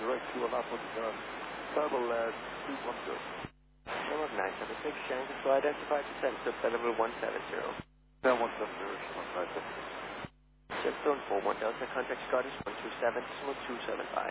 direct to Annapolis, Travel 210. Shamrock 976, Shannon Control identified descent to Federal 170. 170, Shamrock 976. Jetstone 41 Delta, contact Scottish 127.275.